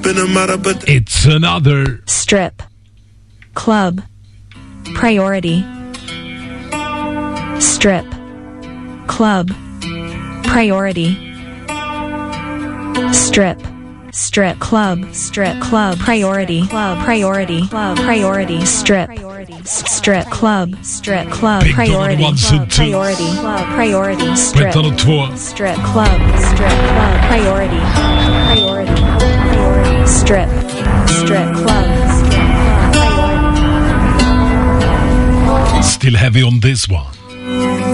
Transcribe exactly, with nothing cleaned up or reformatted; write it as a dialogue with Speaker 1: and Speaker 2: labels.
Speaker 1: It's another
Speaker 2: strip club priority. Strip club priority. Strip strip club strip club priority club priority club priority strip strip club strip club priority club priority club priority strip strip club strip club priority priority priority strip strip club strip club priority.
Speaker 1: Still heavy on this one.